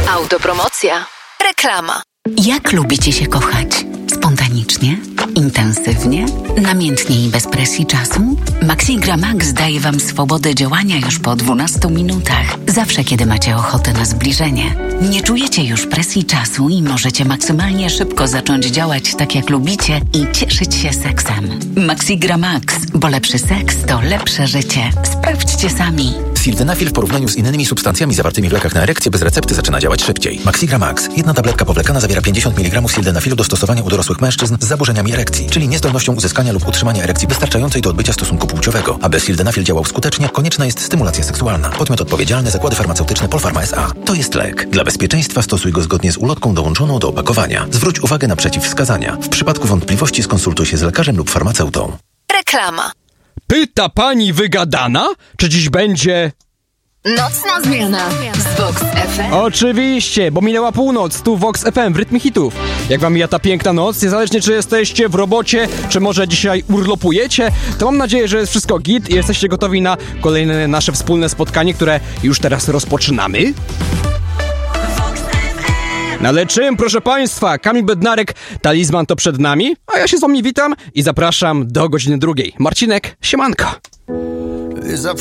Autopromocja. Reklama. Jak lubicie się kochać? Spontanicznie? Intensywnie? Namiętnie i bez presji czasu? Maxigra Max daje Wam swobodę działania już po 12 minutach. Zawsze, kiedy macie ochotę na zbliżenie. Nie czujecie już presji czasu i możecie maksymalnie szybko zacząć działać tak, jak lubicie i cieszyć się seksem. Maxigra Max, bo lepszy seks to lepsze życie. Sprawdźcie sami. Sildenafil w porównaniu z innymi substancjami zawartymi w lekach na erekcję bez recepty zaczyna działać szybciej. Maxigra Max. Jedna tabletka powlekana zawiera 50 mg sildenafilu do stosowania u dorosłych mężczyzn z zaburzeniami erekcji, czyli niezdolnością uzyskania lub utrzymania erekcji wystarczającej do odbycia stosunku płciowego. Aby sildenafil działał skutecznie, konieczna jest stymulacja seksualna. Podmiot odpowiedzialny: Zakłady Farmaceutyczne Polpharma S.A. To jest lek. Dla bezpieczeństwa stosuj go zgodnie z ulotką dołączoną do opakowania. Zwróć uwagę na przeciwwskazania. W przypadku wątpliwości skonsultuj się z lekarzem lub farmaceutą. Reklama. Pyta pani wygadana, czy dziś będzie... Nocna zmiana z Vox FM. Oczywiście, bo minęła północ, tu Vox FM w rytmie hitów. Jak wam mija ta piękna noc, niezależnie czy jesteście w robocie, czy może dzisiaj urlopujecie, to mam nadzieję, że jest wszystko git i jesteście gotowi na kolejne nasze wspólne spotkanie, które już teraz rozpoczynamy. No ale czym, proszę państwa, Kamil Bednarek, Talizman to przed nami, a ja się z wami witam i zapraszam do godziny 2. Marcinek, siemanko.